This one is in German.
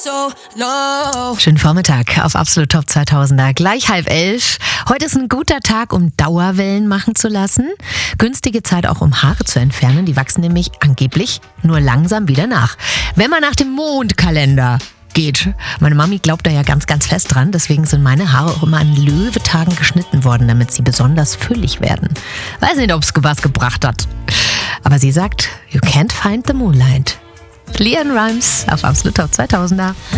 so low. Schönen Vormittag auf Absolut Top 2000er, gleich 10:30. Heute ist ein guter Tag, um Dauerwellen machen zu lassen. Günstige Zeit auch, um Haare zu entfernen. Die wachsen nämlich angeblich nur langsam wieder nach. Wenn man nach dem Mondkalender geht. Meine Mami glaubt da ja ganz, ganz fest dran. Deswegen sind meine Haare auch immer an Löwetagen geschnitten worden, damit sie besonders füllig werden. Weiß nicht, ob es was gebracht hat. Aber sie sagt, you can't find the moonlight. LeAnn Rimes auf Absolut Top 2000er.